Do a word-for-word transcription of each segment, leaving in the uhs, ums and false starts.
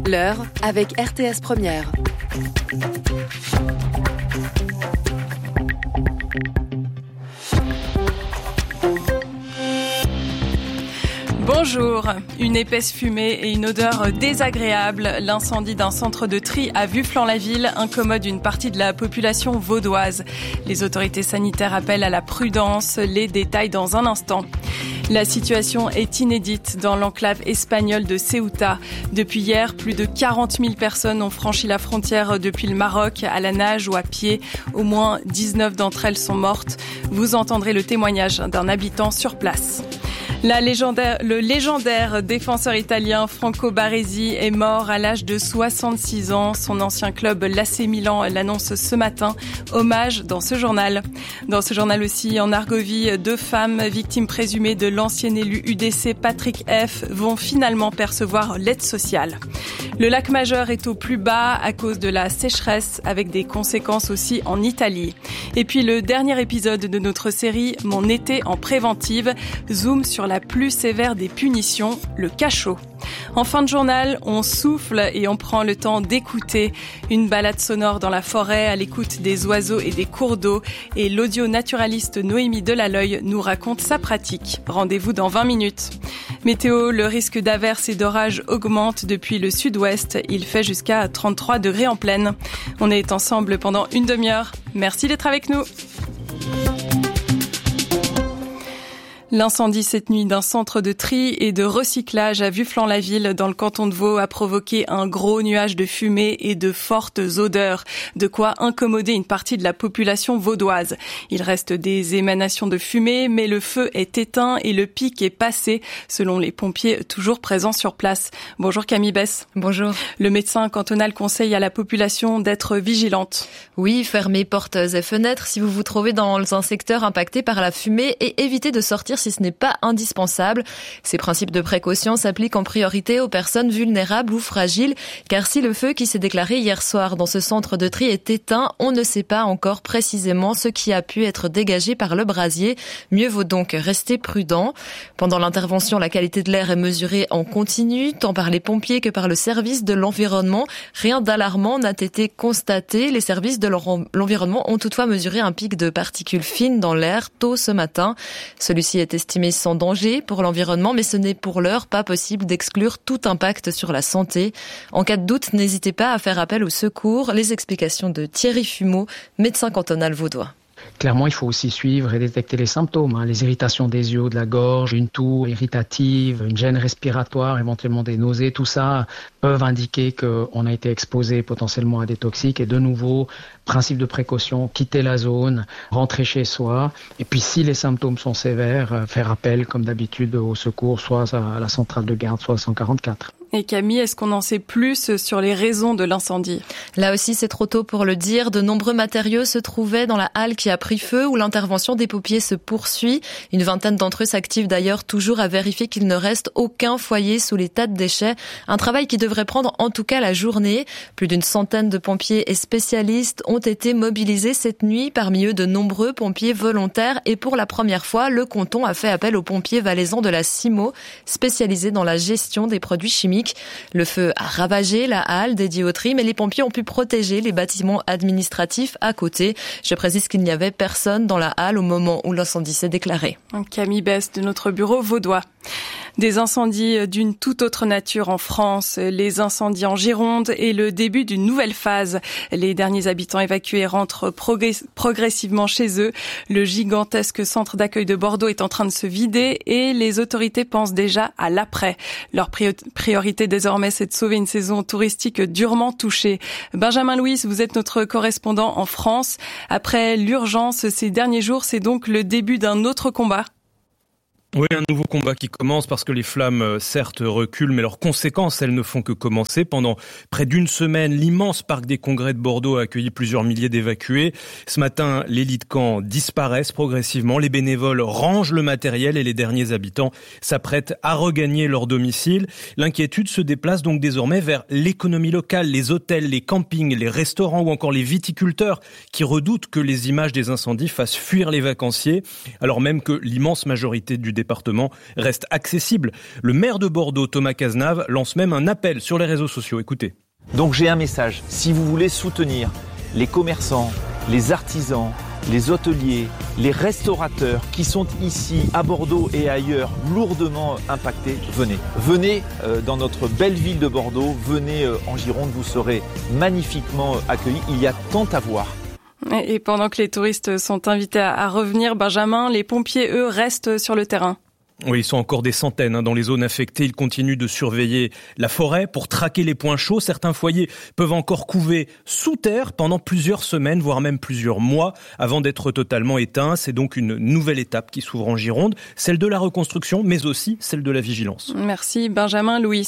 L'heure avec R T S Première. Bonjour. Une épaisse fumée et une odeur désagréable. L'incendie d'un centre de tri à Vufflans-la-Ville incommode une partie de la population vaudoise. Les autorités sanitaires appellent à la prudence. Les détails dans un instant. La situation est inédite dans l'enclave espagnole de Ceuta. Depuis hier, plus de quarante mille personnes ont franchi la frontière depuis le Maroc, à la nage ou à pied. Au moins dix-neuf d'entre elles sont mortes. Vous entendrez le témoignage d'un habitant sur place. La légendaire, le légendaire défenseur italien Franco Baresi est mort à l'âge de soixante-six ans. Son ancien club l'A C Milan l'annonce ce matin. Hommage dans ce journal. Dans ce journal aussi, en Argovie, deux femmes victimes présumées de l'ancien élu U D C Patrick F vont finalement percevoir l'aide sociale. Le lac Majeur est au plus bas à cause de la sécheresse, avec des conséquences aussi en Italie. Et puis le dernier épisode de notre série Mon été en préventive zoom sur la plus sévère des punitions, le cachot. En fin de journal, on souffle et on prend le temps d'écouter. Une balade sonore dans la forêt à l'écoute des oiseaux et des cours d'eau. Et l'audio-naturaliste Noémie Delaloy nous raconte sa pratique. Rendez-vous dans vingt minutes. Météo, le risque d'averses et d'orages augmente depuis le sud-ouest. Il fait jusqu'à trente-trois degrés en plaine. On est ensemble pendant une demi-heure. Merci d'être avec nous. L'incendie cette nuit d'un centre de tri et de recyclage à Vufflans-la-Ville dans le canton de Vaud a provoqué un gros nuage de fumée et de fortes odeurs, de quoi incommoder une partie de la population vaudoise. Il reste des émanations de fumée, mais le feu est éteint et le pic est passé, selon les pompiers toujours présents sur place. Bonjour Camille Bess. Bonjour. Le médecin cantonal conseille à la population d'être vigilante. Oui, fermez portes et fenêtres si vous vous trouvez dans un secteur impacté par la fumée et évitez de sortir si ce n'est pas indispensable. Ces principes de précaution s'appliquent en priorité aux personnes vulnérables ou fragiles, car si le feu qui s'est déclaré hier soir dans ce centre de tri est éteint, on ne sait pas encore précisément ce qui a pu être dégagé par le brasier. Mieux vaut donc rester prudent. Pendant l'intervention, la qualité de l'air est mesurée en continu, tant par les pompiers que par le service de l'environnement. Rien d'alarmant n'a été constaté. Les services de l'environnement ont toutefois mesuré un pic de particules fines dans l'air tôt ce matin. Celui-ci est estimé sans danger pour l'environnement, mais ce n'est pour l'heure pas possible d'exclure tout impact sur la santé. En cas de doute, n'hésitez pas à faire appel au secours. Les explications de Thierry Fumeau, médecin cantonal vaudois. Clairement, il faut aussi suivre et détecter les symptômes, hein, les irritations des yeux, de la gorge, une toux irritative, une gêne respiratoire, éventuellement des nausées, tout ça peuvent indiquer qu'on a été exposé potentiellement à des toxiques. Et de nouveau, principe de précaution, quitter la zone, rentrer chez soi. Et puis si les symptômes sont sévères, faire appel comme d'habitude au secours, soit à la centrale de garde, soit à cent quarante-quatre. Et Camille, est-ce qu'on en sait plus sur les raisons de l'incendie ? Là aussi, c'est trop tôt pour le dire. De nombreux matériaux se trouvaient dans la halle qui a pris feu, où l'intervention des pompiers se poursuit. Une vingtaine d'entre eux s'activent d'ailleurs toujours à vérifier qu'il ne reste aucun foyer sous les tas de déchets. Un travail qui devrait prendre en tout cas la journée. Plus d'une centaine de pompiers et spécialistes ont été mobilisés cette nuit. Parmi eux, de nombreux pompiers volontaires. Et pour la première fois, le canton a fait appel aux pompiers valaisans de la CIMO, spécialisés dans la gestion des produits chimiques. Le feu a ravagé la halle dédiée au tri, mais les pompiers ont pu protéger les bâtiments administratifs à côté. Je précise qu'il n'y avait personne dans la halle au moment où l'incendie s'est déclaré. Camille Bess de notre bureau vaudois. Des incendies d'une toute autre nature en France, les incendies en Gironde et le début d'une nouvelle phase. Les derniers habitants évacués rentrent progress- progressivement chez eux. Le gigantesque centre d'accueil de Bordeaux est en train de se vider et les autorités pensent déjà à l'après. Leur priorité désormais, c'est de sauver une saison touristique durement touchée. Benjamin Louis, vous êtes notre correspondant en France. Après l'urgence ces derniers jours, c'est donc le début d'un autre combat. Oui, un nouveau combat qui commence parce que les flammes, certes, reculent, mais leurs conséquences, elles ne font que commencer. Pendant près d'une semaine, l'immense parc des congrès de Bordeaux a accueilli plusieurs milliers d'évacués. Ce matin, les lits de camp disparaissent progressivement, les bénévoles rangent le matériel et les derniers habitants s'apprêtent à regagner leur domicile. L'inquiétude se déplace donc désormais vers l'économie locale, les hôtels, les campings, les restaurants ou encore les viticulteurs qui redoutent que les images des incendies fassent fuir les vacanciers, alors même que l'immense majorité du département reste accessible. Le maire de Bordeaux, Thomas Cazenave, lance même un appel sur les réseaux sociaux. Écoutez. Donc j'ai un message. Si vous voulez soutenir les commerçants, les artisans, les hôteliers, les restaurateurs qui sont ici à Bordeaux et ailleurs lourdement impactés, venez. Venez euh, dans notre belle ville de Bordeaux, venez euh, en Gironde, vous serez magnifiquement accueillis. Il y a tant à voir. Et pendant que les touristes sont invités à revenir, Benjamin, les pompiers, eux, restent sur le terrain. Oui, ils sont encore des centaines hein, dans les zones affectées. Ils continuent de surveiller la forêt pour traquer les points chauds. Certains foyers peuvent encore couver sous terre pendant plusieurs semaines, voire même plusieurs mois, avant d'être totalement éteints. C'est donc une nouvelle étape qui s'ouvre en Gironde, celle de la reconstruction, mais aussi celle de la vigilance. Merci Benjamin Louis.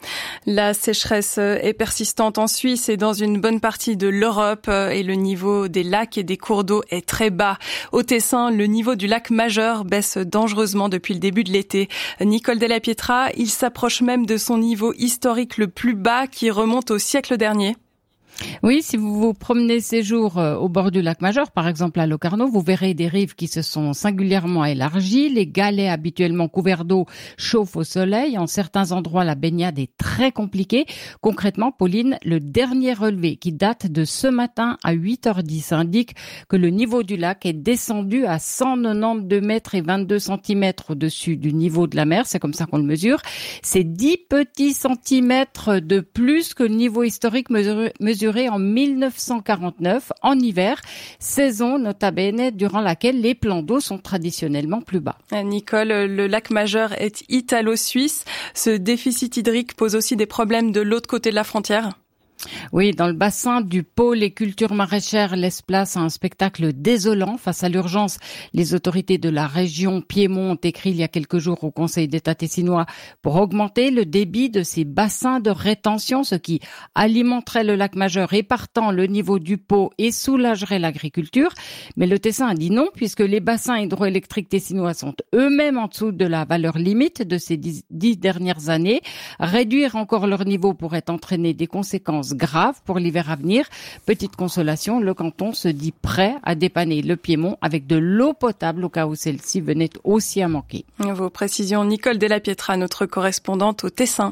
La sécheresse est persistante en Suisse et dans une bonne partie de l'Europe, et le niveau des lacs et des cours d'eau est très bas. Au Tessin, le niveau du lac Majeur baisse dangereusement depuis le début de l'été. Nicole Della Pietra, il s'approche même de son niveau historique le plus bas qui remonte au siècle dernier. Oui, si vous vous promenez ces jours au bord du lac Majeur, par exemple à Locarno, vous verrez des rives qui se sont singulièrement élargies. Les galets habituellement couverts d'eau chauffent au soleil. En certains endroits, la baignade est très compliquée. Concrètement, Pauline, le dernier relevé qui date de ce matin à huit heures dix indique que le niveau du lac est descendu à cent quatre-vingt-douze mètres et vingt-deux centimètres au-dessus du niveau de la mer. C'est comme ça qu'on le mesure. C'est dix petits centimètres de plus que le niveau historique mesuré, mesuré en mille neuf cent quarante-neuf, en hiver, saison nota bene durant laquelle les plans d'eau sont traditionnellement plus bas. Nicole, le lac Majeur est italo-suisse. Ce déficit hydrique pose aussi des problèmes de l'autre côté de la frontière. Oui, dans le bassin du Pô, les cultures maraîchères laissent place à un spectacle désolant. Face à l'urgence, les autorités de la région Piémont ont écrit il y a quelques jours au Conseil d'État tessinois pour augmenter le débit de ces bassins de rétention, ce qui alimenterait le lac Majeur et partant le niveau du Pô et soulagerait l'agriculture. Mais le Tessin a dit non, puisque les bassins hydroélectriques tessinois sont eux-mêmes en dessous de la valeur limite de ces dix, dix dernières années. Réduire encore leur niveau pourrait entraîner des conséquences grave pour l'hiver à venir. Petite consolation, le canton se dit prêt à dépanner le Piémont avec de l'eau potable au cas où celle-ci venait aussi à manquer. Vos précisions, Nicole Della Pietra, notre correspondante au Tessin.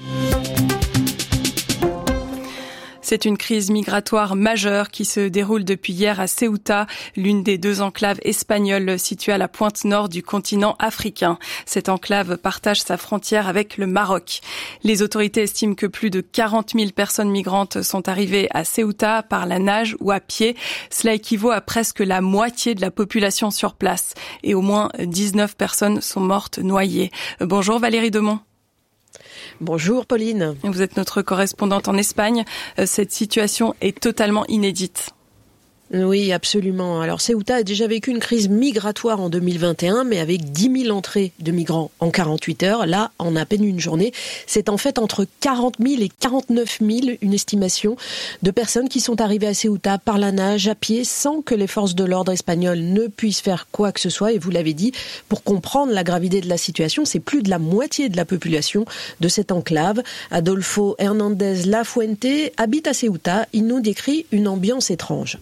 C'est une crise migratoire majeure qui se déroule depuis hier à Ceuta, l'une des deux enclaves espagnoles situées à la pointe nord du continent africain. Cette enclave partage sa frontière avec le Maroc. Les autorités estiment que plus de quarante mille personnes migrantes sont arrivées à Ceuta par la nage ou à pied. Cela équivaut à presque la moitié de la population sur place. Et au moins dix-neuf personnes sont mortes noyées. Bonjour Valérie Demont. Bonjour Pauline. Vous êtes notre correspondante en Espagne. Cette situation est totalement inédite. Oui, absolument. Alors Ceuta a déjà vécu une crise migratoire en deux mille vingt et un, mais avec dix mille entrées de migrants en quarante-huit heures. Là, en à peine une journée, c'est en fait entre quarante mille et quarante-neuf mille, une estimation de personnes qui sont arrivées à Ceuta par la nage, à pied, sans que les forces de l'ordre espagnoles ne puissent faire quoi que ce soit. Et vous l'avez dit, pour comprendre la gravité de la situation, c'est plus de la moitié de la population de cette enclave. Adolfo Hernández Lafuente habite à Ceuta. Il nous décrit une ambiance étrange.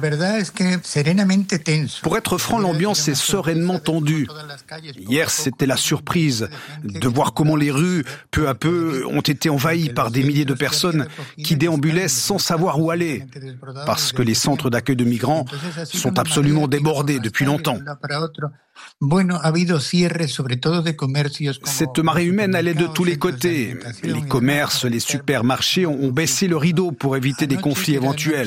Pour être franc, l'ambiance est sereinement tendue. Hier, c'était la surprise de voir comment les rues, peu à peu, ont été envahies par des milliers de personnes qui déambulaient sans savoir où aller, parce que les centres d'accueil de migrants sont absolument débordés depuis longtemps. Cette marée humaine allait de tous les côtés. Les commerces, les supermarchés ont baissé le rideau pour éviter des conflits éventuels.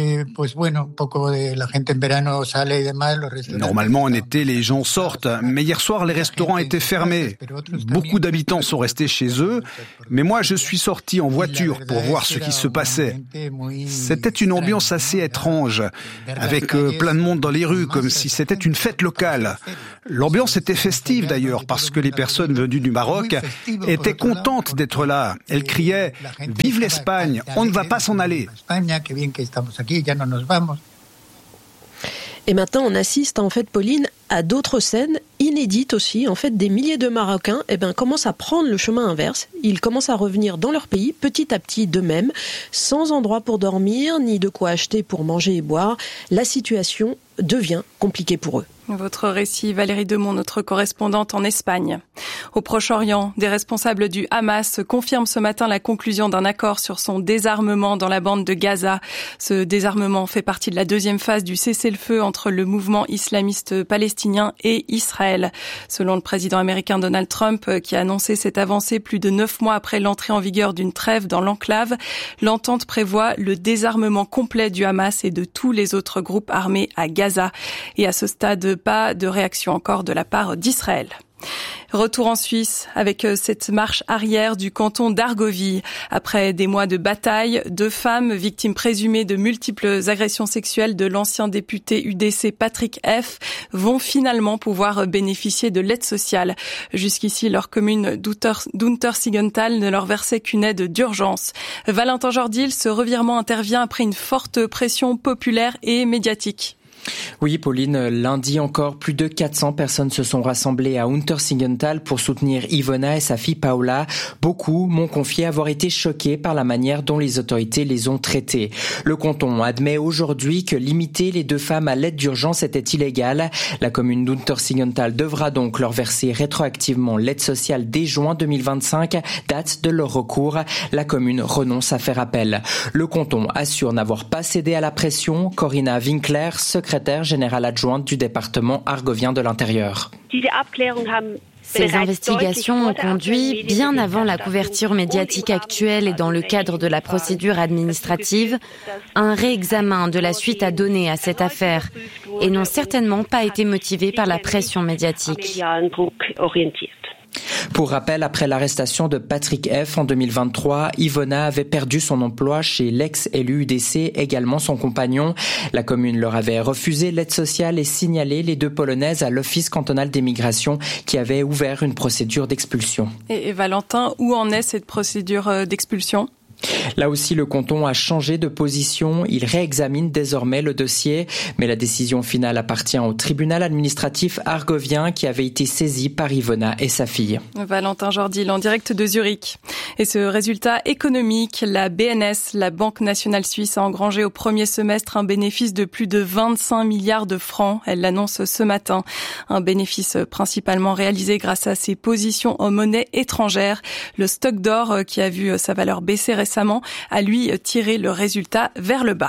Normalement, en été, les gens sortent, mais hier soir, les restaurants étaient fermés. Beaucoup d'habitants sont restés chez eux, mais moi, je suis sorti en voiture pour voir ce qui se passait. C'était une ambiance assez étrange, avec plein de monde dans les rues, comme si c'était une fête locale. L'ambiance était festive d'ailleurs, parce que les personnes venues du Maroc étaient contentes d'être là. Elles criaient « Vive l'Espagne, on ne va pas s'en aller !» Et maintenant, on assiste en fait, Pauline, à d'autres scènes inédite aussi. En fait, des milliers de Marocains eh ben, commencent à prendre le chemin inverse. Ils commencent à revenir dans leur pays, petit à petit d'eux-mêmes, sans endroit pour dormir, ni de quoi acheter pour manger et boire. La situation devient compliquée pour eux. Votre récit, Valérie Demont, notre correspondante en Espagne. Au Proche-Orient, des responsables du Hamas confirment ce matin la conclusion d'un accord sur son désarmement dans la bande de Gaza. Ce désarmement fait partie de la deuxième phase du cessez-le-feu entre le mouvement islamiste palestinien et Israël. Selon le président américain Donald Trump, qui a annoncé cette avancée plus de neuf mois après l'entrée en vigueur d'une trêve dans l'enclave, l'entente prévoit le désarmement complet du Hamas et de tous les autres groupes armés à Gaza. Et à ce stade, pas de réaction encore de la part d'Israël. Retour en Suisse avec cette marche arrière du canton d'Argovie. Après des mois de bataille, deux femmes victimes présumées de multiples agressions sexuelles de l'ancien député U D C Patrick F vont finalement pouvoir bénéficier de l'aide sociale. Jusqu'ici, leur commune d'Untersiggenthal ne leur versait qu'une aide d'urgence. Valentin Jordil, ce revirement intervient après une forte pression populaire et médiatique. Oui, Pauline, lundi encore, plus de quatre cents personnes se sont rassemblées à Untersiggenthal pour soutenir Ivona et sa fille Paola. Beaucoup m'ont confié avoir été choqués par la manière dont les autorités les ont traitées. Le canton admet aujourd'hui que limiter les deux femmes à l'aide d'urgence était illégal. La commune d'Untersiggenthal devra donc leur verser rétroactivement l'aide sociale dès juin deux mille vingt-cinq, date de leur recours. La commune renonce à faire appel. Le canton assure n'avoir pas cédé à la pression. Corinna Winkler, secrétaire secrétaire générale adjointe du département argovien de l'intérieur. Ces investigations ont conduit, bien avant la couverture médiatique actuelle et dans le cadre de la procédure administrative, à un réexamen de la suite à donner à cette affaire et n'ont certainement pas été motivées par la pression médiatique. Pour rappel, après l'arrestation de Patrick F en deux mille vingt-trois, Ivona avait perdu son emploi chez l'ex-élu U D C, également son compagnon. La commune leur avait refusé l'aide sociale et signalé les deux Polonaises à l'Office cantonal d'immigration qui avait ouvert une procédure d'expulsion. Et, et Valentin, où en est cette procédure d'expulsion ? Là aussi, le canton a changé de position. Il réexamine désormais le dossier, mais la décision finale appartient au tribunal administratif argovien qui avait été saisi par Ivona et sa fille. Valentin Jordil en direct de Zurich. Et ce résultat économique, la B N S, la Banque nationale suisse, a engrangé au premier semestre un bénéfice de plus de vingt-cinq milliards de francs. Elle l'annonce ce matin. Un bénéfice principalement réalisé grâce à ses positions en monnaie étrangère. Le stock d'or, qui a vu sa valeur baisser récemment, a lui tiré le résultat vers le bas.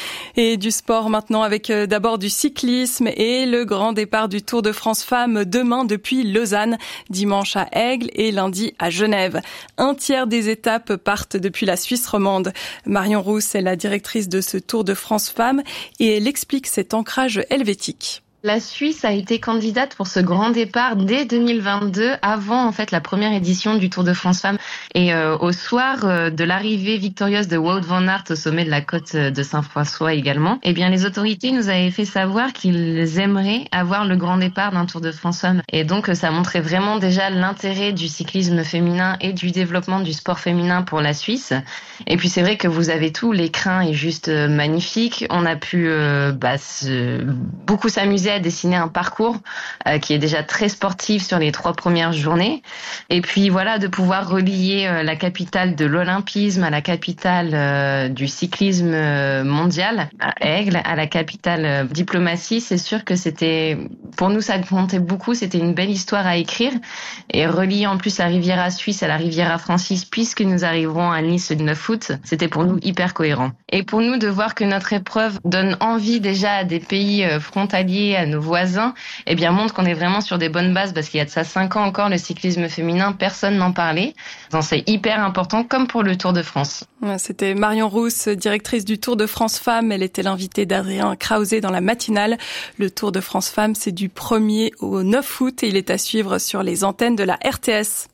Et du sport maintenant avec d'abord du cyclisme et le grand départ du Tour de France Femmes demain depuis Lausanne, dimanche à Aigle et lundi à Genève. Un tiers des étapes partent depuis la Suisse romande. Marion Rousse est la directrice de ce Tour de France Femmes et elle explique cet ancrage helvétique. La Suisse a été candidate pour ce grand départ dès deux mille vingt-deux, avant en fait la première édition du Tour de France Femmes. Et euh, au soir euh, de l'arrivée victorieuse de Wout van Aert au sommet de la côte de Saint-François également, eh bien les autorités nous avaient fait savoir qu'ils aimeraient avoir le grand départ d'un Tour de France Femmes. Et donc ça montrait vraiment déjà l'intérêt du cyclisme féminin et du développement du sport féminin pour la Suisse. Et puis c'est vrai que vous avez tout, l'écrin est juste magnifique. On a pu euh, bah, se, beaucoup s'amuser à dessiner un parcours euh, qui est déjà très sportif sur les trois premières journées. Et puis voilà, de pouvoir relier euh, la capitale de l'olympisme à la capitale euh, du cyclisme mondial, à Aigle, à la capitale euh, diplomatie, c'est sûr que c'était, pour nous ça comptait beaucoup, c'était une belle histoire à écrire. Et relier en plus la Riviera suisse à la Riviera Francis, puisque nous arriverons à Nice le neuf août, c'était pour nous hyper cohérent. Et pour nous de voir que notre épreuve donne envie déjà à des pays euh, frontaliers, à nos voisins, eh bien montre qu'on est vraiment sur des bonnes bases, parce qu'il y a de ça cinq ans encore, le cyclisme féminin, personne n'en parlait. Donc c'est hyper important, comme pour le Tour de France. C'était Marion Rousse, directrice du Tour de France Femmes. Elle était l'invitée d'Adrien Krause dans la matinale. Le Tour de France Femmes, c'est du premier au neuf août et il est à suivre sur les antennes de la R T S.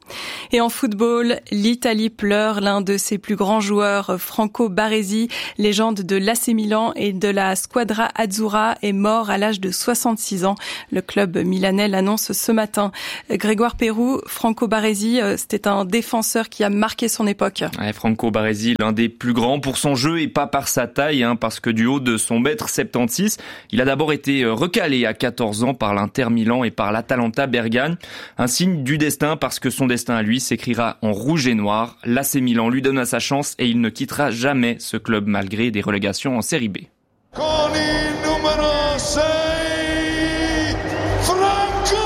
Et en football, l'Italie pleure. L'un de ses plus grands joueurs, Franco Baresi, légende de l'A C Milan et de la Squadra Azzurra, est mort à l'âge de soixante-six ans. Le club milanais l'annonce ce matin. Grégoire Pérou, Franco Baresi, c'était un défenseur qui a marqué son époque. Ouais, Franco Baresi, l'un des plus grands pour son jeu et pas par sa taille, hein, parce que du haut de son mètre soixante-seize, il a d'abord été recalé à quatorze ans par l'Inter Milan et par l'Atalanta Bergame. Un signe du destin, parce que son destin à lui s'écrira en rouge et noir. L'A C Milan lui donna sa chance et il ne quittera jamais ce club malgré des relégations en Série B. Con il numero sei, Franco!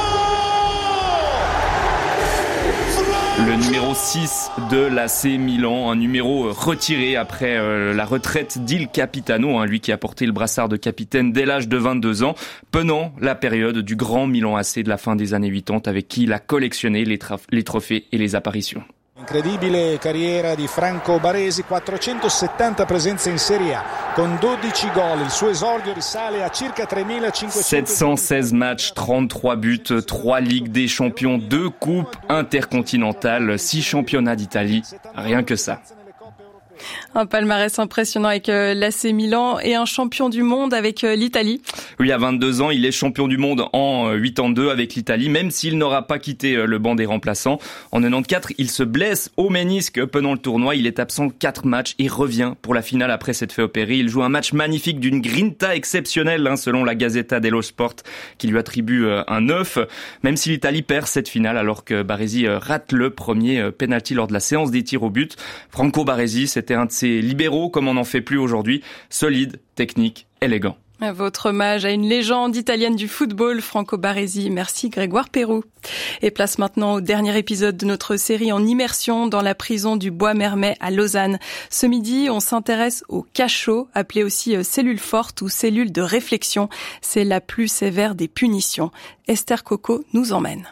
Le numéro six de l'A C Milan, un numéro retiré après euh, la retraite d'Il Capitano, hein, lui qui a porté le brassard de capitaine dès l'âge de vingt-deux ans, pendant la période du grand Milan A C de la fin des années quatre-vingt-dix, avec qui il a collectionné les, tra- les trophées et les apparitions. Incredibile carriera di Franco Baresi, quattrocentosettanta presenze in Serie A, con dodici gol. Il suo esordio risale a circa tremilacinquecento. sept cent seize matchs, trente-trois buts, trois Ligues des Champions, deux coupes intercontinentales, six championnats d'Italie. Rien que ça. Un palmarès impressionnant avec l'A C Milan et un champion du monde avec l'Italie. Oui, à vingt-deux ans, il est champion du monde en quatre-vingt-deux avec l'Italie, même s'il n'aura pas quitté le banc des remplaçants. En quatre-vingt-quatorze, il se blesse au ménisque pendant le tournoi. Il est absent quatre matchs et revient pour la finale après s'être fait opérer. Il joue un match magnifique d'une grinta exceptionnelle, hein, selon la Gazzetta dello Sport, qui lui attribue un neuf. Même si l'Italie perd cette finale, alors que Baresi rate le premier penalty lors de la séance des tirs au but. Franco Baresi, c'était un de ces libéraux comme on n'en fait plus aujourd'hui, solide, technique, élégant. Votre hommage à une légende italienne du football, Franco Baresi. Merci Grégoire Pérou. Et place maintenant au dernier épisode de notre série en immersion dans la prison du Bois-Mermet à Lausanne. Ce midi, on s'intéresse au cachot, appelé aussi cellule forte ou cellule de réflexion. C'est la plus sévère des punitions. Esther Coco nous emmène.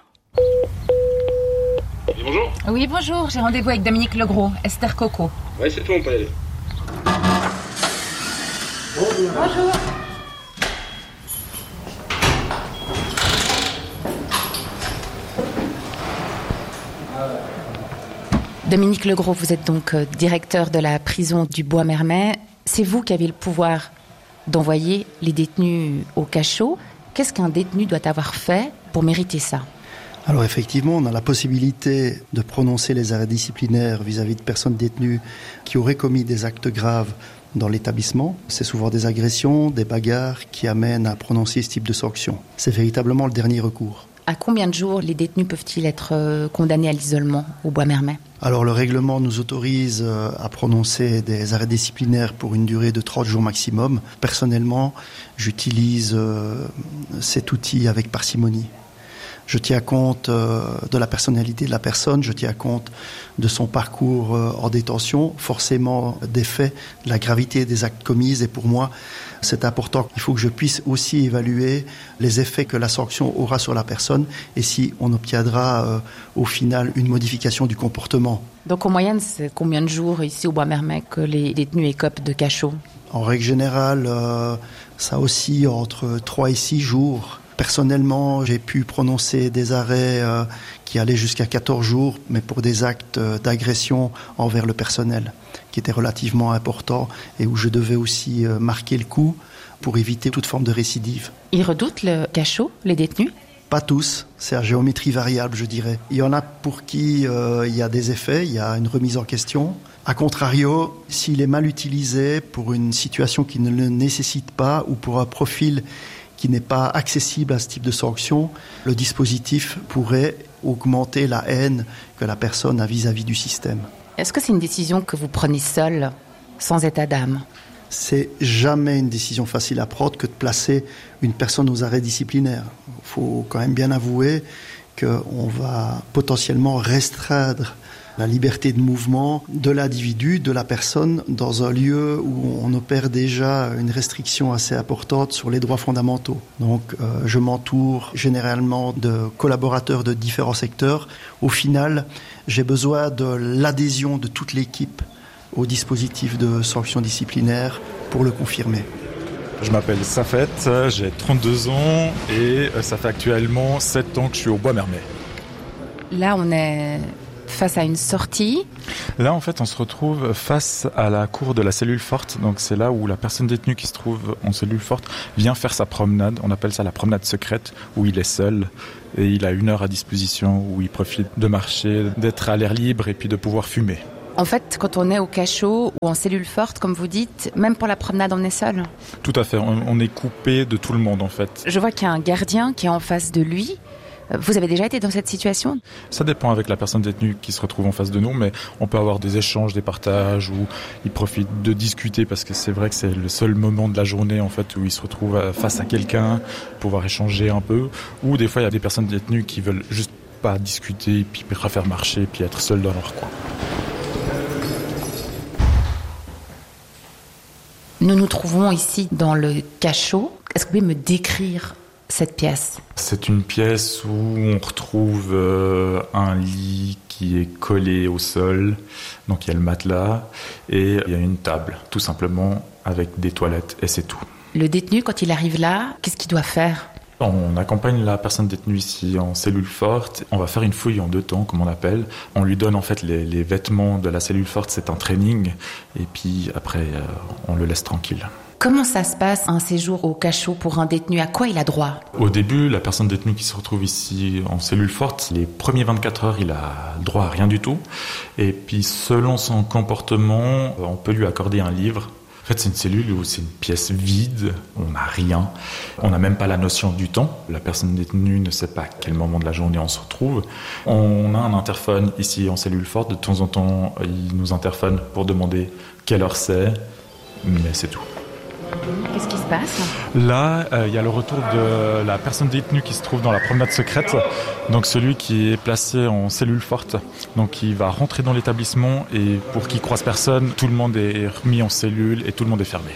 Oui, bonjour. Oui, bonjour. J'ai rendez-vous avec Dominique Legros, Esther Coco. Oui, c'est tout, on peut y aller. Bonjour. Bonjour. Dominique Legros, vous êtes donc directeur de la prison du Bois-Mermet. C'est vous qui avez le pouvoir d'envoyer les détenus au cachot. Qu'est-ce qu'un détenu doit avoir fait pour mériter ça ? Alors effectivement, on a la possibilité de prononcer les arrêts disciplinaires vis-à-vis de personnes détenues qui auraient commis des actes graves dans l'établissement. C'est souvent des agressions, des bagarres qui amènent à prononcer ce type de sanction. C'est véritablement le dernier recours. À combien de jours les détenus peuvent-ils être condamnés à l'isolement au Bois-Mermet ? Alors le règlement nous autorise à prononcer des arrêts disciplinaires pour une durée de trente jours maximum. Personnellement, j'utilise cet outil avec parcimonie. Je tiens compte de la personnalité de la personne, je tiens compte de son parcours en détention, forcément des faits, de la gravité des actes commis. Et pour moi, c'est important. Il faut que je puisse aussi évaluer les effets que la sanction aura sur la personne et si on obtiendra euh, au final une modification du comportement. Donc en moyenne, c'est combien de jours ici au Bois-Mermet que les détenus écopent de cachot ? En règle générale, euh, ça oscille entre trois et six jours. Personnellement, j'ai pu prononcer des arrêts euh, qui allaient jusqu'à quatorze jours, mais pour des actes euh, d'agression envers le personnel, qui étaient relativement importants et où je devais aussi euh, marquer le coup pour éviter toute forme de récidive. Ils redoutent le cachot, les détenus ? Pas tous, c'est à géométrie variable, je dirais. Il y en a pour qui euh, il y a des effets, il y a une remise en question. A contrario, s'il est mal utilisé pour une situation qui ne le nécessite pas ou pour un profil qui n'est pas accessible à ce type de sanction, le dispositif pourrait augmenter la haine que la personne a vis-à-vis du système. Est-ce que c'est une décision que vous prenez seul, sans état d'âme ? C'est jamais une décision facile à prendre que de placer une personne aux arrêts disciplinaires. Il faut quand même bien avouer qu'on va potentiellement restreindre la liberté de mouvement de l'individu, de la personne, dans un lieu où on opère déjà une restriction assez importante sur les droits fondamentaux. Donc euh, je m'entoure généralement de collaborateurs de différents secteurs. Au final, j'ai besoin de l'adhésion de toute l'équipe au dispositif de sanction disciplinaire pour le confirmer. Je m'appelle Safet, j'ai trente-deux ans et ça fait actuellement sept ans que je suis au Bois-Mermet. Là, on est face à une sortie. Là, en fait, on se retrouve face à la cour de la cellule forte. Donc, c'est là où la personne détenue qui se trouve en cellule forte vient faire sa promenade. On appelle ça la promenade secrète, où il est seul. Et il a une heure à disposition, où il profite de marcher, d'être à l'air libre et puis de pouvoir fumer. En fait, quand on est au cachot ou en cellule forte, comme vous dites, même pour la promenade, on est seul. Tout à fait. On, on est coupé de tout le monde, en fait. Je vois qu'il y a un gardien qui est en face de lui. Vous avez déjà été dans cette situation ? Ça dépend avec la personne détenue qui se retrouve en face de nous, mais on peut avoir des échanges, des partages, où ils profitent de discuter, parce que c'est vrai que c'est le seul moment de la journée en fait où ils se retrouvent face à quelqu'un, pouvoir échanger un peu. Ou des fois, il y a des personnes détenues qui veulent juste pas discuter, puis préfèrent marcher, puis être seuls dans leur coin. Nous nous trouvons ici dans le cachot. Est-ce que vous pouvez me décrire cette pièce ? C'est une pièce où on retrouve euh, un lit qui est collé au sol, donc il y a le matelas et il y a une table, tout simplement avec des toilettes et c'est tout. Le détenu, quand il arrive là, qu'est-ce qu'il doit faire ? On accompagne la personne détenue ici en cellule forte. On va faire une fouille en deux temps, comme on appelle. On lui donne en fait les, les vêtements de la cellule forte, c'est un training. Et puis après, euh, on le laisse tranquille. Comment ça se passe un séjour au cachot pour un détenu ? À quoi il a droit ? Au début, la personne détenue qui se retrouve ici en cellule forte, les premiers vingt-quatre heures, il a droit à rien du tout. Et puis selon son comportement, on peut lui accorder un livre. En fait, c'est une cellule où c'est une pièce vide, on n'a rien, on n'a même pas la notion du temps. La personne détenue ne sait pas à quel moment de la journée on se retrouve. On a un interphone ici en cellule forte, de temps en temps, il nous interphone pour demander quelle heure c'est, mais c'est tout. Qu'est-ce qui se passe ? Là, euh, il y a le retour de la personne détenue qui se trouve dans la promenade secrète, donc celui qui est placé en cellule forte. Donc il va rentrer dans l'établissement et pour qu'il croise personne, tout le monde est remis en cellule et tout le monde est fermé.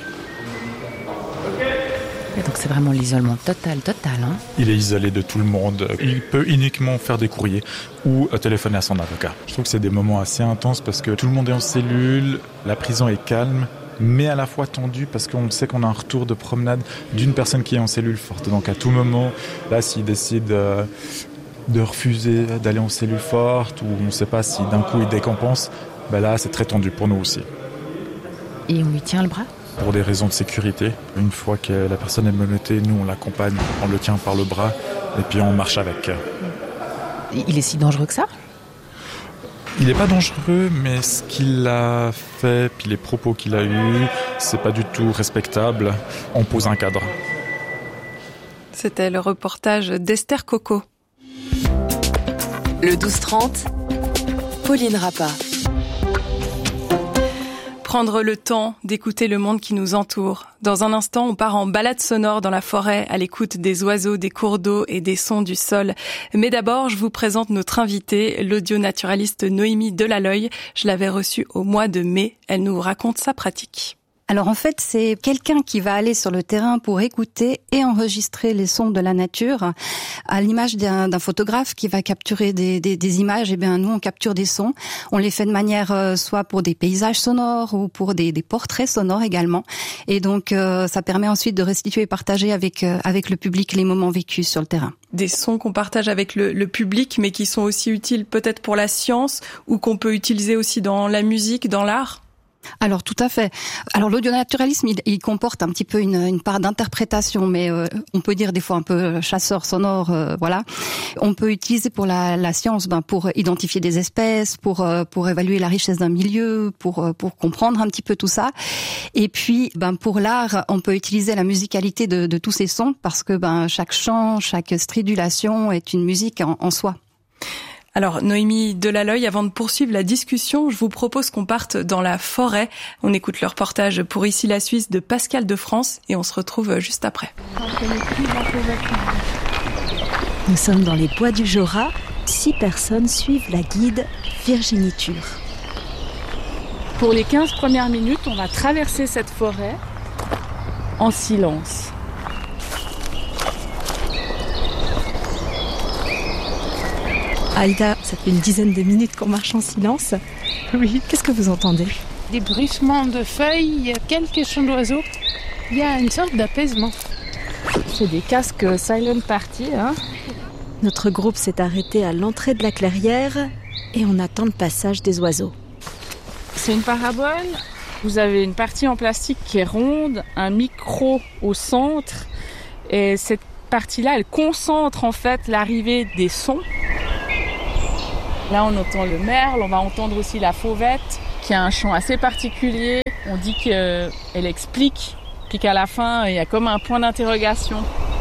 Et donc c'est vraiment l'isolement total, total. Hein ? Il est isolé de tout le monde. Il peut uniquement faire des courriers ou téléphoner à son avocat. Je trouve que c'est des moments assez intenses parce que tout le monde est en cellule, la prison est calme, mais à la fois tendu parce qu'on sait qu'on a un retour de promenade d'une personne qui est en cellule forte. Donc à tout moment, là, s'il décide euh, de refuser d'aller en cellule forte ou on ne sait pas si d'un coup il décompense, ben là, c'est très tendu pour nous aussi. Et on lui tient le bras ? Pour des raisons de sécurité. Une fois que la personne est menottée, nous, on l'accompagne, on le tient par le bras et puis on marche avec. Il est si dangereux que ça ? Il n'est pas dangereux, mais ce qu'il a fait, puis les propos qu'il a eus, c'est pas du tout respectable. On pose un cadre. C'était le reportage d'Esther Coco. Le douze trente, Pauline Rappa. Prendre le temps d'écouter le monde qui nous entoure. Dans un instant, on part en balade sonore dans la forêt, à l'écoute des oiseaux, des cours d'eau et des sons du sol. Mais d'abord, je vous présente notre invitée, l'audio-naturaliste Noémie Delaloy. Je l'avais reçue au mois de mai. Elle nous raconte sa pratique. Alors en fait, c'est quelqu'un qui va aller sur le terrain pour écouter et enregistrer les sons de la nature, à l'image d'un, d'un photographe qui va capturer des, des, des images. Et bien nous, on capture des sons. On les fait de manière euh, soit pour des paysages sonores ou pour des, des portraits sonores également. Et donc euh, ça permet ensuite de restituer et partager avec euh, avec le public les moments vécus sur le terrain. Des sons qu'on partage avec le, le public, mais qui sont aussi utiles peut-être pour la science ou qu'on peut utiliser aussi dans la musique, dans l'art. Alors tout à fait. Alors l'audionaturalisme, il, il comporte un petit peu une, une part d'interprétation, mais euh, on peut dire des fois un peu chasseur sonore, euh, voilà. On peut utiliser pour la, la science, ben pour identifier des espèces, pour euh, pour évaluer la richesse d'un milieu, pour pour comprendre un petit peu tout ça. Et puis, ben pour l'art, on peut utiliser la musicalité de, de tous ces sons parce que ben chaque chant, chaque stridulation est une musique en, en soi. Alors, Noémie Delaloy, avant de poursuivre la discussion, je vous propose qu'on parte dans la forêt. On écoute le reportage pour Ici la Suisse de Pascal de France et on se retrouve juste après. Nous sommes dans les bois du Jura. Six personnes suivent la guide Virginie Tur. Pour les quinze premières minutes, on va traverser cette forêt en silence. Aïda, ça fait une dizaine de minutes qu'on marche en silence. Oui. Qu'est-ce que vous entendez ? Des bruissements de feuilles, il y a quelques chants d'oiseaux. Il y a une sorte d'apaisement. C'est des casques silent party, hein. Notre groupe s'est arrêté à l'entrée de la clairière et on attend le passage des oiseaux. C'est une parabole. Vous avez une partie en plastique qui est ronde, un micro au centre. Et cette partie-là, elle concentre en fait l'arrivée des sons. Là, on entend le merle, on va entendre aussi la fauvette, qui a un chant assez particulier. On dit qu'elle explique, puis qu'à la fin, il y a comme un point d'interrogation.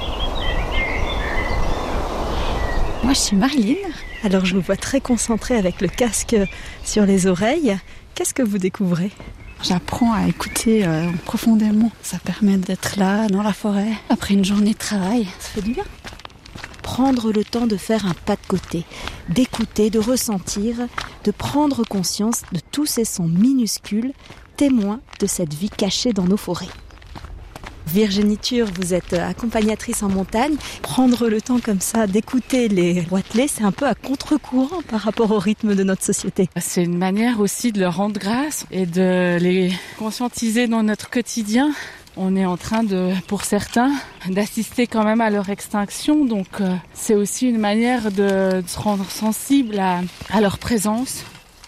Moi, je suis Marilyn. Alors, je vous vois très concentrée avec le casque sur les oreilles. Qu'est-ce que vous découvrez ? J'apprends à écouter euh, profondément. Ça permet d'être là, dans la forêt, après une journée de travail. Ça fait du bien. Prendre le temps de faire un pas de côté, d'écouter, de ressentir, de prendre conscience de tous ces sons minuscules, témoins de cette vie cachée dans nos forêts. Virginie Tur, vous êtes accompagnatrice en montagne. Prendre le temps comme ça d'écouter les roitelets, c'est un peu à contre-courant par rapport au rythme de notre société. C'est une manière aussi de leur rendre grâce et de les conscientiser dans notre quotidien. On est en train de, pour certains, d'assister quand même à leur extinction. Donc euh, c'est aussi une manière de, de se rendre sensible à, à leur présence.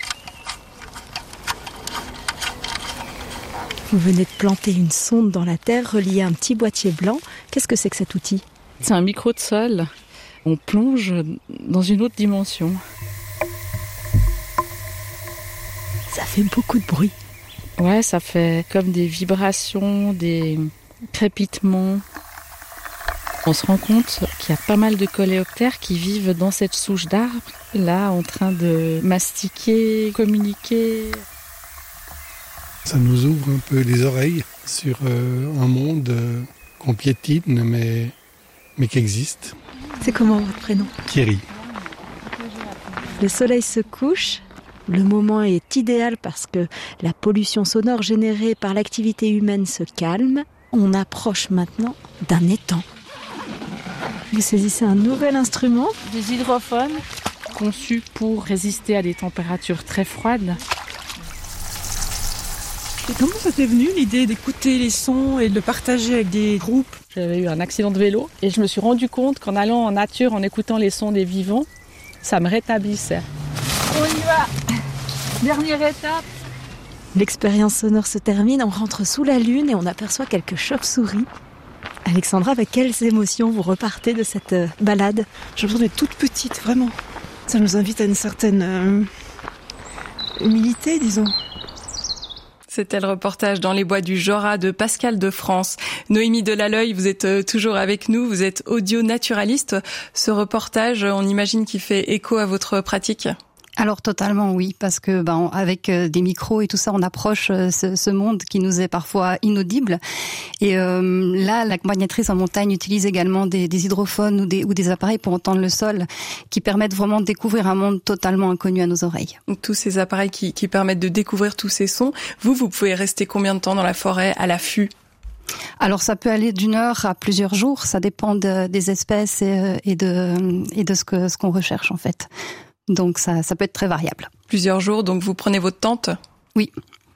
Vous venez de planter une sonde dans la terre reliée à un petit boîtier blanc. Qu'est-ce que c'est que cet outil ? C'est un micro de sol. On plonge dans une autre dimension. Ça fait beaucoup de bruit. Ouais, ça fait comme des vibrations, des crépitements. On se rend compte qu'il y a pas mal de coléoptères qui vivent dans cette souche d'arbre, là, en train de mastiquer, communiquer. Ça nous ouvre un peu les oreilles sur euh, un monde euh, qu'on piétine, mais, mais qui existe. C'est comment votre prénom ? Thierry. Le soleil se couche. Le moment est idéal parce que la pollution sonore générée par l'activité humaine se calme. On approche maintenant d'un étang. Vous saisissez un nouvel instrument ? Des hydrophones conçus pour résister à des températures très froides. Et comment ça t'est venu l'idée d'écouter les sons et de le partager avec des groupes ? J'avais eu un accident de vélo et je me suis rendu compte qu'en allant en nature, en écoutant les sons des vivants, ça me rétablissait. On y va ! Dernière étape. L'expérience sonore se termine, on rentre sous la lune et on aperçoit quelques chauves-souris. Alexandra, avec quelles émotions vous repartez de cette euh, balade ? Je me sens toute petite, vraiment. Ça nous invite à une certaine euh, humilité, disons. C'était le reportage dans les bois du Jorat de Pascal de France. Noémie Delalleuil, vous êtes toujours avec nous, vous êtes audio-naturaliste. Ce reportage, on imagine qu'il fait écho à votre pratique ? Alors totalement oui, parce que ben avec des micros et tout ça, on approche ce, ce monde qui nous est parfois inaudible. Et euh, là, l'accompagnatrice en montagne utilise également des, des hydrophones ou des, ou des appareils pour entendre le sol, qui permettent vraiment de découvrir un monde totalement inconnu à nos oreilles. Donc, tous ces appareils qui, qui permettent de découvrir tous ces sons. Vous, vous pouvez rester combien de temps dans la forêt à l'affût ? Alors ça peut aller d'une heure à plusieurs jours, ça dépend de, des espèces et, et de, et de ce que ce qu'on recherche en fait. Donc ça, ça peut être très variable. Plusieurs jours, donc vous prenez votre tente ? Oui.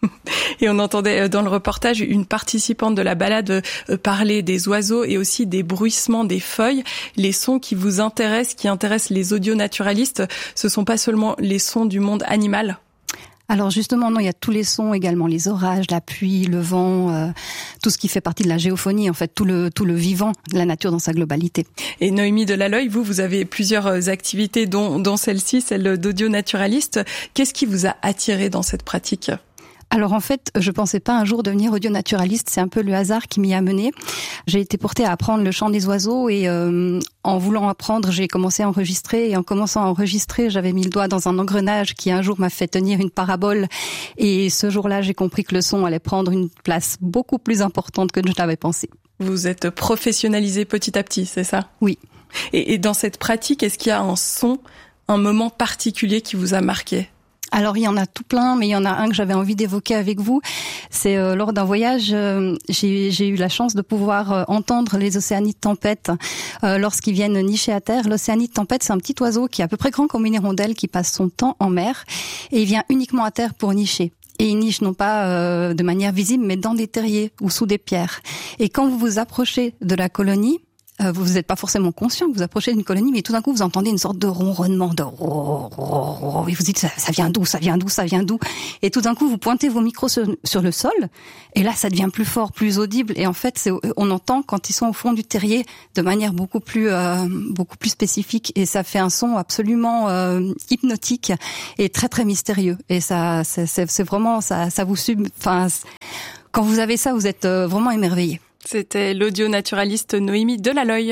Et on entendait dans le reportage une participante de la balade parler des oiseaux et aussi des bruissements des feuilles. Les sons qui vous intéressent, qui intéressent les audionaturalistes, ce sont pas seulement les sons du monde animal ? Alors justement, non, il y a tous les sons également, les orages, la pluie, le vent, euh, tout ce qui fait partie de la géophonie, en fait, tout le tout le vivant, la nature dans sa globalité. Et Noémie Delalleuil, vous, vous avez plusieurs activités, dont, dont celle-ci, celle d'audionaturaliste. Qu'est-ce qui vous a attiré dans cette pratique ? Alors en fait, je pensais pas un jour devenir audionaturaliste, c'est un peu le hasard qui m'y a mené. J'ai été portée à apprendre le chant des oiseaux et euh, en voulant apprendre, j'ai commencé à enregistrer et en commençant à enregistrer, j'avais mis le doigt dans un engrenage qui un jour m'a fait tenir une parabole et ce jour-là, j'ai compris que le son allait prendre une place beaucoup plus importante que je l'avais pensé. Vous êtes professionnalisée petit à petit, c'est ça ? Oui. Et, et dans cette pratique, est-ce qu'il y a un son, un moment particulier qui vous a marqué ? Alors il y en a tout plein, mais il y en a un que j'avais envie d'évoquer avec vous. C'est euh, lors d'un voyage, euh, j'ai, j'ai eu la chance de pouvoir euh, entendre les océanides tempêtes euh, lorsqu'ils viennent nicher à terre. L'océanide tempête, c'est un petit oiseau qui est à peu près grand comme une hirondelle, qui passe son temps en mer et il vient uniquement à terre pour nicher. Et il niche non pas euh, de manière visible, mais dans des terriers ou sous des pierres. Et quand vous vous approchez de la colonie, euh, vous n'êtes pas forcément conscient que vous approchez d'une colonie, mais tout d'un coup vous entendez une sorte de ronronnement, de ro, ro, ro, et vous dites ça, ça vient d'où, ça vient d'où, ça vient d'où, et tout d'un coup vous pointez vos micros sur, sur le sol, et là ça devient plus fort, plus audible, et en fait c'est, on entend quand ils sont au fond du terrier de manière beaucoup plus euh, beaucoup plus spécifique, et ça fait un son absolument euh, hypnotique et très très mystérieux, et ça c'est, c'est, c'est vraiment ça ça vous sub, enfin quand vous avez ça vous êtes euh, vraiment émerveillé. C'était l'audio-naturaliste Noémie Delaloy.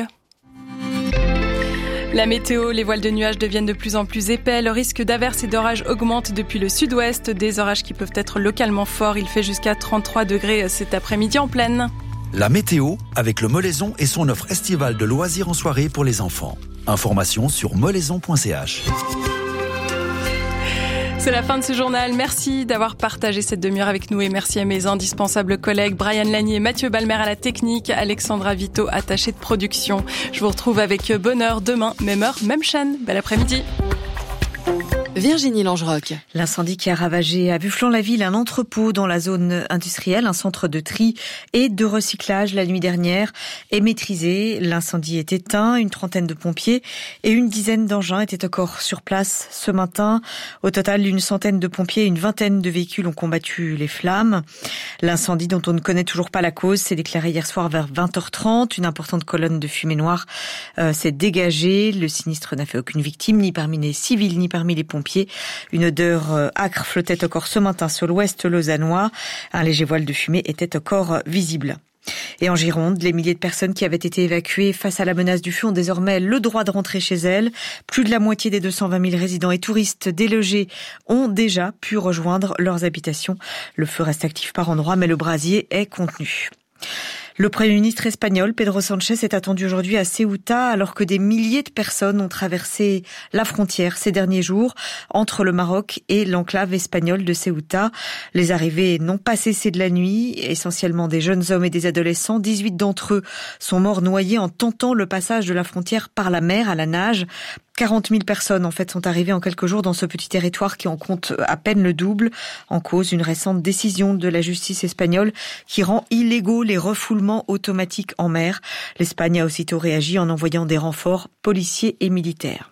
La météo, les voiles de nuages deviennent de plus en plus épais. Le risque d'averses et d'orages augmente depuis le sud-ouest. Des orages qui peuvent être localement forts. Il fait jusqu'à trente-trois degrés cet après-midi en plaine. La météo avec le Molaison et son offre estivale de loisirs en soirée pour les enfants. Information sur molaison point c h. C'est la fin de ce journal. Merci d'avoir partagé cette demi-heure avec nous et merci à mes indispensables collègues Brian Lanier, Mathieu Balmer à la technique, Alexandra Vito, attachée de production. Je vous retrouve avec bonheur demain, même heure, même chaîne. Bel après-midi. Virginie Langeroc. L'incendie qui a ravagé à Bufflans-la-Ville un entrepôt dans la zone industrielle, un centre de tri et de recyclage la nuit dernière est maîtrisé. L'incendie est éteint, une trentaine de pompiers et une dizaine d'engins étaient encore sur place ce matin. Au total, une centaine de pompiers et une vingtaine de véhicules ont combattu les flammes. L'incendie dont on ne connaît toujours pas la cause s'est déclaré hier soir vers vingt heures trente. Une importante colonne de fumée noire euh, s'est dégagée. Le sinistre n'a fait aucune victime, ni parmi les civils, ni parmi les pompiers. Une odeur âcre flottait encore ce matin sur l'ouest lausannois. Un léger voile de fumée était encore visible. Et en Gironde, les milliers de personnes qui avaient été évacuées face à la menace du feu ont désormais le droit de rentrer chez elles. Plus de la moitié des deux cent vingt mille résidents et touristes délogés ont déjà pu rejoindre leurs habitations. Le feu reste actif par endroits, mais le brasier est contenu. Le Premier ministre espagnol, Pedro Sánchez, est attendu aujourd'hui à Ceuta alors que des milliers de personnes ont traversé la frontière ces derniers jours entre le Maroc et l'enclave espagnole de Ceuta. Les arrivées n'ont pas cessé de la nuit, essentiellement des jeunes hommes et des adolescents. dix-huit d'entre eux sont morts noyés en tentant le passage de la frontière par la mer à la nage. quarante mille personnes en fait sont arrivées en quelques jours dans ce petit territoire qui en compte à peine le double. En cause, une récente décision de la justice espagnole qui rend illégaux les refoulements automatiques en mer. L'Espagne a aussitôt réagi en envoyant des renforts policiers et militaires.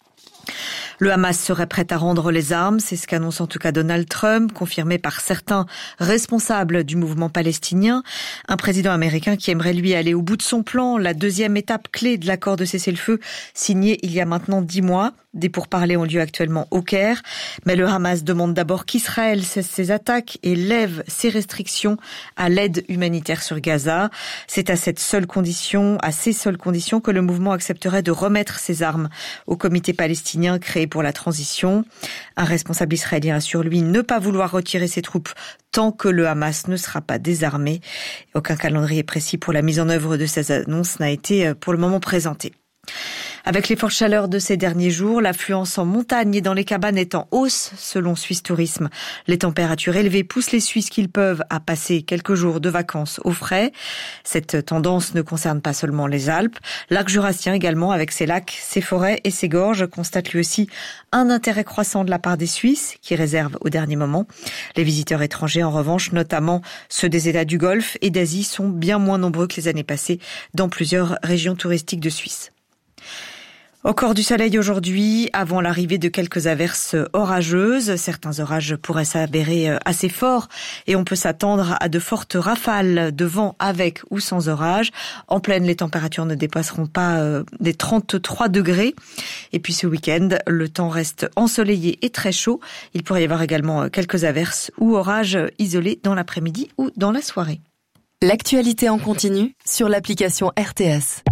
Le Hamas serait prêt à rendre les armes, c'est ce qu'annonce en tout cas Donald Trump, confirmé par certains responsables du mouvement palestinien. Un président américain qui aimerait lui aller au bout de son plan, la deuxième étape clé de l'accord de cessez-le-feu signé il y a maintenant dix mois. Des pourparlers ont lieu actuellement au Caire, mais le Hamas demande d'abord qu'Israël cesse ses attaques et lève ses restrictions à l'aide humanitaire sur Gaza. C'est à cette seule condition, à ces seules conditions que le mouvement accepterait de remettre ses armes au comité palestinien créé pour la transition. Un responsable israélien assure lui ne pas vouloir retirer ses troupes tant que le Hamas ne sera pas désarmé. Aucun calendrier précis pour la mise en œuvre de ces annonces n'a été pour le moment présenté. Avec les fortes chaleurs de ces derniers jours, l'affluence en montagne et dans les cabanes est en hausse, selon Suisse Tourisme. Les températures élevées poussent les Suisses qu'ils peuvent à passer quelques jours de vacances au frais. Cette tendance ne concerne pas seulement les Alpes. L'arc jurassien également, avec ses lacs, ses forêts et ses gorges, constate lui aussi un intérêt croissant de la part des Suisses, qui réservent au dernier moment. Les visiteurs étrangers, en revanche, notamment ceux des États du Golfe et d'Asie, sont bien moins nombreux que les années passées dans plusieurs régions touristiques de Suisse. Encore du soleil aujourd'hui, avant l'arrivée de quelques averses orageuses. Certains orages pourraient s'avérer assez forts et on peut s'attendre à de fortes rafales de vent avec ou sans orage. En plaine, les températures ne dépasseront pas des trente-trois degrés. Et puis ce week-end, le temps reste ensoleillé et très chaud. Il pourrait y avoir également quelques averses ou orages isolés dans l'après-midi ou dans la soirée. L'actualité en continu sur l'application R T S.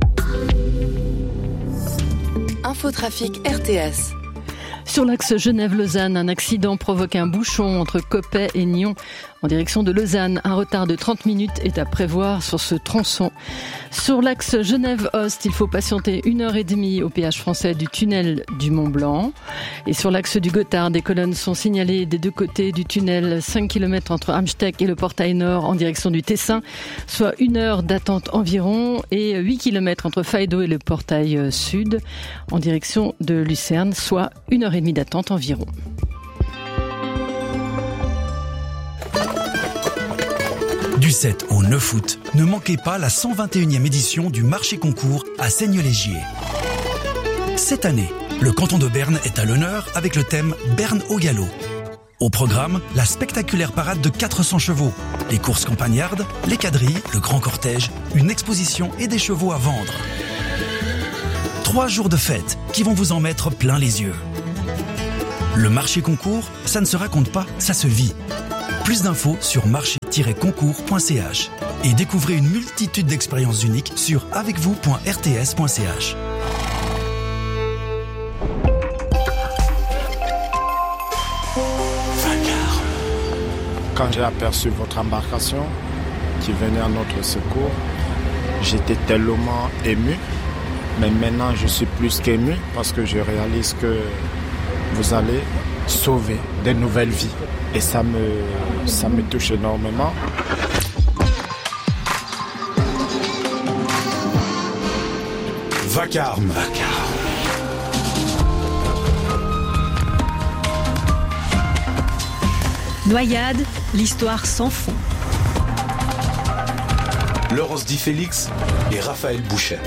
Infotrafic R T S. Sur l'axe Genève-Lausanne, un accident provoque un bouchon entre Coppet et Nyon. En direction de Lausanne, un retard de trente minutes est à prévoir sur ce tronçon. Sur l'axe Genève-Ost, il faut patienter une heure et demie au péage français du tunnel du Mont-Blanc. Et sur l'axe du Gothard, des colonnes sont signalées des deux côtés du tunnel, cinq kilomètres entre Amsteck et le portail nord en direction du Tessin, soit une heure d'attente environ, et huit kilomètres entre Faido et le portail sud en direction de Lucerne, soit une heure et demie d'attente environ. Du Du sept au neuf août, ne manquez pas la cent vingt et unième édition du marché concours à Seigne-Légier. Cette année, le canton de Berne est à l'honneur avec le thème Berne au galop. Au programme, la spectaculaire parade de quatre cents chevaux, les courses campagnardes, les quadrilles, le grand cortège, une exposition et des chevaux à vendre. Trois jours de fête qui vont vous en mettre plein les yeux. Le marché concours, ça ne se raconte pas, ça se vit. Plus d'infos sur marché tiret concours point c h et découvrez une multitude d'expériences uniques sur avec vous point r t s point c h. Quand j'ai aperçu votre embarcation qui venait à notre secours, j'étais tellement ému. Mais maintenant, je suis plus qu'ému parce que je réalise que vous allez sauver des nouvelles vies. Et ça me, ça me touche énormément. Vacarme. Vacarme. Noyade, l'histoire sans fond. Laurence Di Félix et Raphaël Bouchet.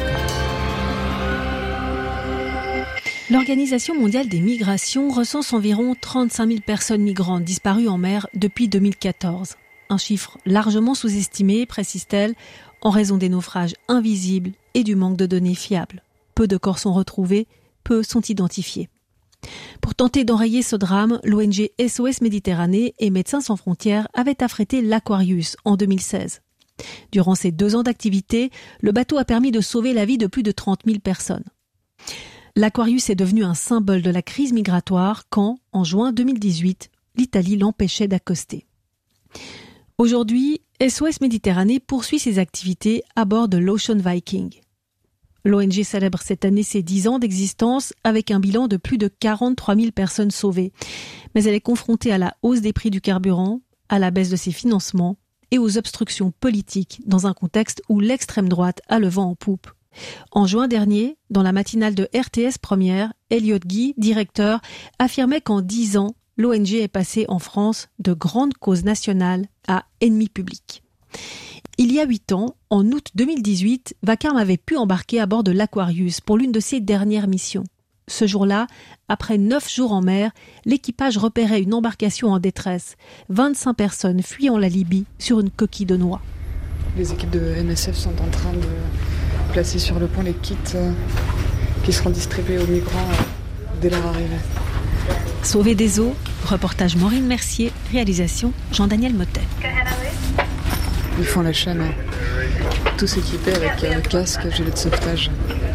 L'Organisation mondiale des migrations recense environ trente-cinq mille personnes migrantes disparues en mer depuis deux mille quatorze. Un chiffre largement sous-estimé, précise-t-elle, en raison des naufrages invisibles et du manque de données fiables. Peu de corps sont retrouvés, peu sont identifiés. Pour tenter d'enrayer ce drame, l'O N G S O S Méditerranée et Médecins sans frontières avaient affrété l'Aquarius en deux mille seize. Durant ces deux ans d'activité, le bateau a permis de sauver la vie de plus de trente mille personnes. L'Aquarius est devenu un symbole de la crise migratoire quand, en juin deux mille dix-huit, l'Italie l'empêchait d'accoster. Aujourd'hui, S O S Méditerranée poursuit ses activités à bord de l'Ocean Viking. L'O N G célèbre cette année ses dix ans d'existence avec un bilan de plus de quarante-trois mille personnes sauvées. Mais elle est confrontée à la hausse des prix du carburant, à la baisse de ses financements et aux obstructions politiques dans un contexte où l'extrême droite a le vent en poupe. En juin dernier, dans la matinale de R T S Première, Elliot Guy, directeur, affirmait qu'en dix ans, l'O N G est passé en France de grande cause nationale à ennemi public. Il y a huit ans, en août deux mille dix-huit, Vacarme avait pu embarquer à bord de l'Aquarius pour l'une de ses dernières missions. Ce jour-là, après neuf jours en mer, l'équipage repérait une embarcation en détresse. vingt-cinq personnes fuyant la Libye sur une coquille de noix. Les équipes de M S F sont en train de placer sur le pont les kits euh, qui seront distribués aux migrants euh, dès leur arrivée. Sauver des eaux, reportage Maureen Mercier, réalisation Jean-Daniel Motet. Ils font la chaîne, hein. Tous équipés avec euh, casque, gilet de sauvetage.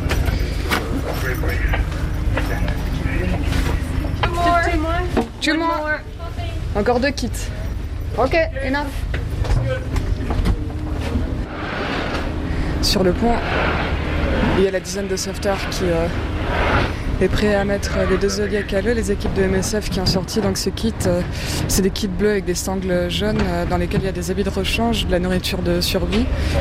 Two more. Encore deux kits. Ok, enough. Sur le pont, il y a la dizaine de sauveteurs qui euh, est prêt à mettre les deux Zodiac à l'eau. Les équipes de M S F qui ont sorti donc ce kit, euh, c'est des kits bleus avec des sangles jaunes euh, dans lesquels il y a des habits de rechange, de la nourriture de survie.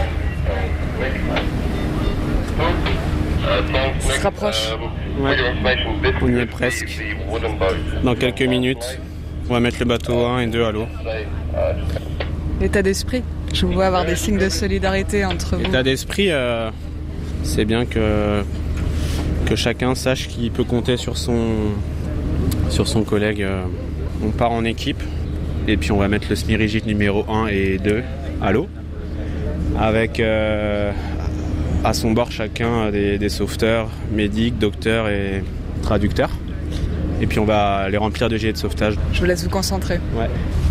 Ça se rapproche. Ouais, on y est presque. Dans quelques minutes, on va mettre le bateau un et deux à l'eau. L'état d'esprit. Je vous vois avoir des signes de solidarité entre vous. L'état d'esprit, euh, c'est bien que, que chacun sache qu'il peut compter sur son, sur son collègue. Euh, on part en équipe et puis on va mettre le Smirigite numéro un et deux à l'eau. Avec euh, à son bord chacun des, des sauveteurs, médics, docteurs et traducteurs. Et puis on va les remplir de gilets de sauvetage. Je vous laisse vous concentrer. Ouais.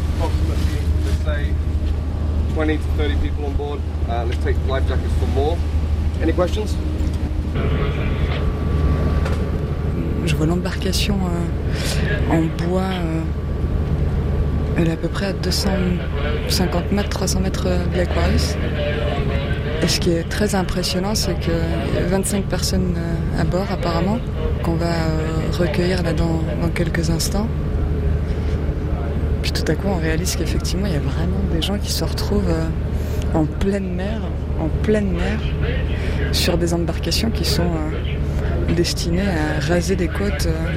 twenty to thirty people on board. Uh, let's take life jackets for more. Any questions? Je vois l'embarcation euh, en bois. Euh, elle est à peu près à deux cent cinquante mètres, trois cents mètres de l'Aquarius. Et ce qui est très impressionnant, c'est qu'il y a vingt-cinq personnes euh, à bord apparemment, qu'on va euh, recueillir là dans, dans quelques instants. Puis tout à coup, on réalise qu'effectivement, il y a vraiment des gens qui se retrouvent euh, en pleine mer, en pleine mer, sur des embarcations qui sont euh, destinées à raser des côtes euh,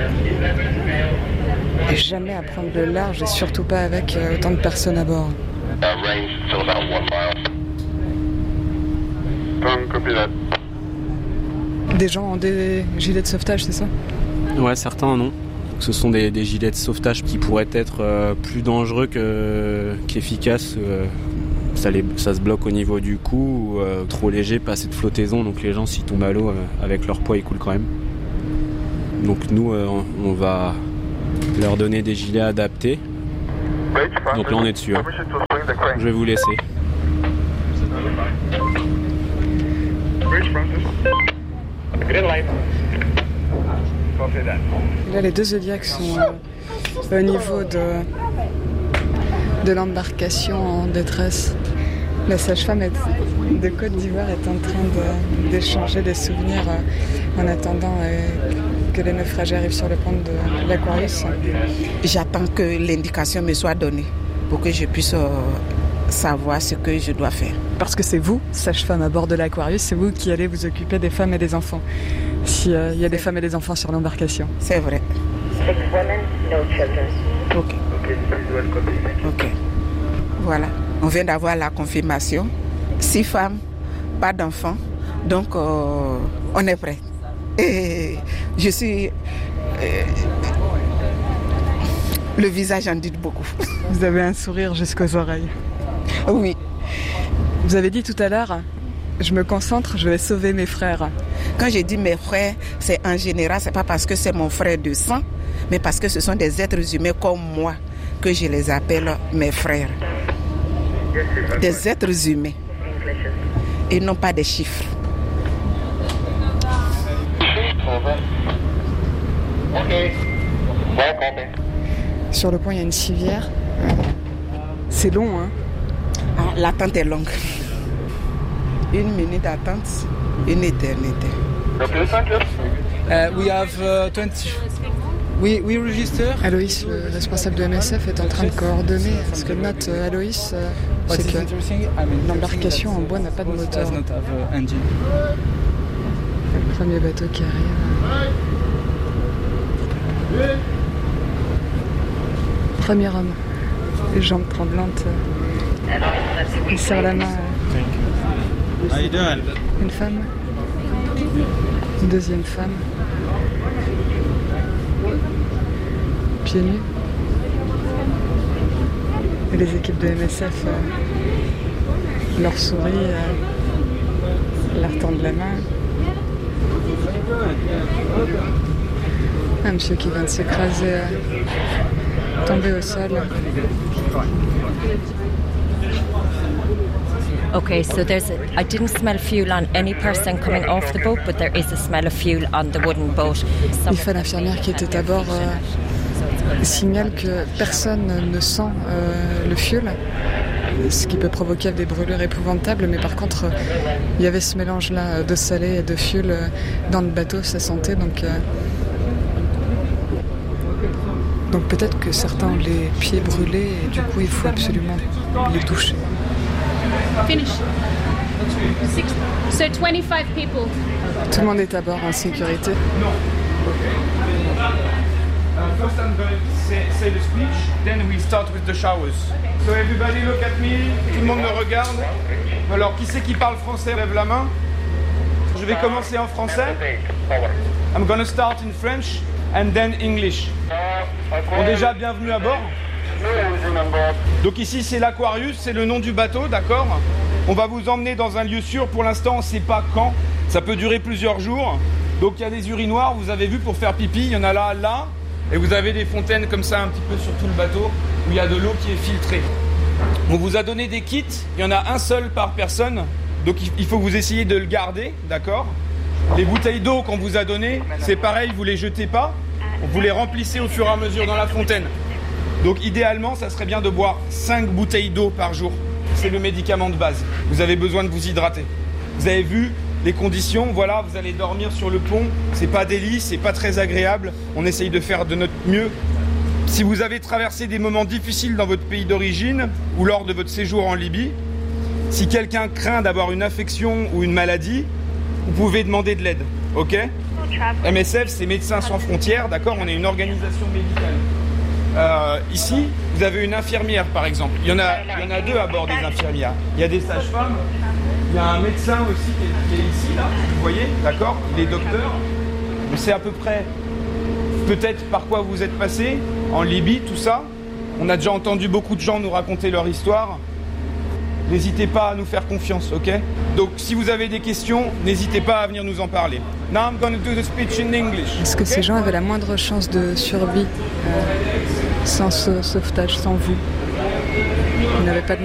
et jamais à prendre le large, et surtout pas avec euh, autant de personnes à bord. Des gens ont des gilets de sauvetage, c'est ça? Ouais, certains non. Ce sont des, des gilets de sauvetage qui pourraient être euh, plus dangereux que, qu'efficaces. Euh, ça, les, ça se bloque au niveau du cou, ou, euh, trop léger, pas assez de flottaison, donc les gens s'ils tombent à l'eau euh, avec leur poids ils coulent quand même. Donc nous euh, on va leur donner des gilets adaptés. Donc là on est dessus. Hein. Je vais vous laisser. Et là, les deux Zodiacs sont euh, au niveau de, de l'embarcation en détresse. La sage-femme est, de Côte d'Ivoire est en train de, d'échanger des souvenirs euh, en attendant euh, que les naufragés arrivent sur le pont de l'Aquarius. J'attends que l'indication me soit donnée pour que je puisse euh, savoir ce que je dois faire. Parce que c'est vous, sage-femme à bord de l'Aquarius, c'est vous qui allez vous occuper des femmes et des enfants. S'il euh, y a des femmes et des enfants sur l'embarcation. C'est vrai. Ok. Ok. Voilà. On vient d'avoir la confirmation. Six femmes, pas d'enfants. Donc, euh, on est prêt. Et je suis... Euh, le visage en dit beaucoup. Vous avez un sourire jusqu'aux oreilles. Oui. Vous avez dit tout à l'heure, je me concentre, je vais sauver mes frères. Quand je dis mes frères, c'est en général, c'est pas parce que c'est mon frère de sang, mais parce que ce sont des êtres humains comme moi que je les appelle mes frères. Des êtres humains et non pas des chiffres. Sur le pont, il y a une civière. C'est long, hein? Ah, l'attente est longue. Une minute d'attente, une éternité. Uh, we have uh, twenty. We, we register. Aloïs, le responsable de M S F, est en train de coordonner. Ce que note euh, Aloïs, euh, c'est que l'embarcation en bois n'a pas de moteur. Le premier bateau qui arrive. Premier homme, les jambes tremblantes. Il serre la main. Euh, une femme. Une deuxième femme. Pieds nus. Et les équipes de M S F euh, leur sourient, euh, leur tendent la main. Un monsieur qui vient de s'écraser, euh, tomber au sol. Okay, so there's a, I didn't smell fuel on any person coming off the boat, but there is a smell of fuel on the wooden boat. L'I F A, l'infirmière qui était à bord, euh, signale que personne ne sent euh, le fuel, ce qui peut provoquer des brûlures épouvantables, mais par contre, euh, il y avait ce mélange-là d'eau salée et de fuel euh, dans le bateau, ça sentait, donc... Euh, donc peut-être que certains ont les pieds brûlés et du coup, il faut absolument les toucher. Finish. Six, so twenty-five people. Tout le monde est à bord en sécurité. Uh, first I'm going to say, say the speech, then we start with the showers. So everybody look at me, tout le monde me regarde. Alors qui c'est qui parle français, lève la main. Je vais commencer en français. I'm gonna start in French and then English. Bon, déjà, bienvenue à bord. Donc ici c'est l'Aquarius, c'est le nom du bateau, d'accord? On va vous emmener dans un lieu sûr, pour l'instant on ne sait pas quand, ça peut durer plusieurs jours. Donc il y a des urinoirs, vous avez vu, pour faire pipi, il y en a là, là, et vous avez des fontaines comme ça un petit peu sur tout le bateau, où il y a de l'eau qui est filtrée. On vous a donné des kits, il y en a un seul par personne, donc il faut que vous essayiez de le garder, d'accord? Les bouteilles d'eau qu'on vous a données, c'est pareil, vous les jetez pas, vous les remplissez au fur et à mesure dans la fontaine. Donc idéalement, ça serait bien de boire cinq bouteilles d'eau par jour. C'est le médicament de base. Vous avez besoin de vous hydrater. Vous avez vu les conditions, voilà, vous allez dormir sur le pont. C'est pas des lits, c'est pas très agréable. On essaye de faire de notre mieux. Si vous avez traversé des moments difficiles dans votre pays d'origine ou lors de votre séjour en Libye, si quelqu'un craint d'avoir une infection ou une maladie, vous pouvez demander de l'aide, ok? M S F, c'est Médecins sans frontières, d'accord? On est une organisation médicale. Euh, ici, vous avez une infirmière, par exemple. Il y en a, il y en a deux à bord des infirmières. Il y a des sages-femmes. Il y a un médecin aussi qui est, qui est ici, là. Vous voyez, d'accord? Il est docteur. On sait à peu près, peut-être par quoi vous êtes passé, en Libye, tout ça. On a déjà entendu beaucoup de gens nous raconter leur histoire. N'hésitez pas à nous faire confiance, ok? Donc, si vous avez des questions, n'hésitez pas à venir nous en parler. Now I'm going to do the speech in English. Est-ce que okay? Ces gens avaient la moindre chance de survie euh, sans ce sauvetage, sans vous? Ils n'avaient pas de